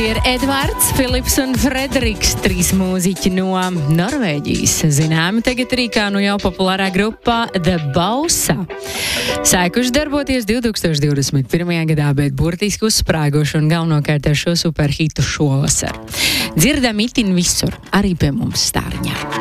Tie ir Edvards, Filips un Frederiks, 3 mūziķi no Norvēģijas. Zināmi tagad arī kā nu jau populārā grupā The Bausa. Sākuši darboties 2021. gadā, bet burtiski uzsprāguši un galvenokārt ar šo superhitu šovasar. Dzirdam itin visur, arī pie mums Stārņā.